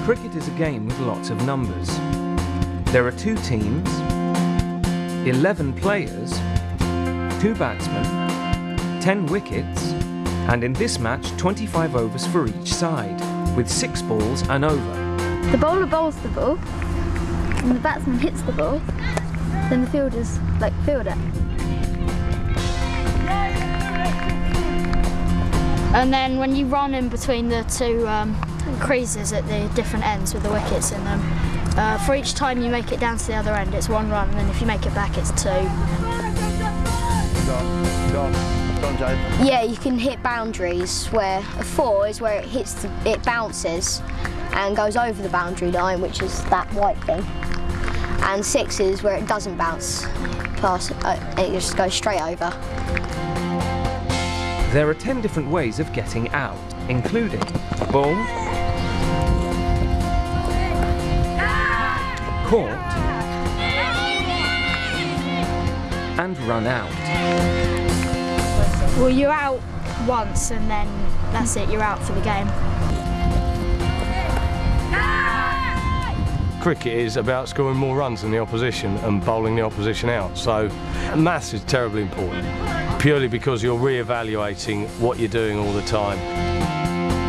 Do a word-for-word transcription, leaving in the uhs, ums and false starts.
Cricket is a game with lots of numbers. There are two teams, eleven players, two batsmen, ten wickets, and in this match twenty-five overs for each side, with six balls and over. The bowler bowls the ball, and the batsman hits the ball, then the fielders like field it. And then when you run in between the two um, creases at the different ends with the wickets in them, uh, for each time you make it down to the other end, it's one run, and then if you make it back, it's two. Yeah, you can hit boundaries where a four is where it hits, the, it bounces and goes over the boundary line, which is that white thing. And six is where it doesn't bounce past, uh, it just goes straight over. There are ten different ways of getting out, including ball, caught, and run out. Well, you're out once and then that's it, you're out for the game. Cricket is about scoring more runs than the opposition and bowling the opposition out, so maths is terribly important, purely because you're re-evaluating what you're doing all the time.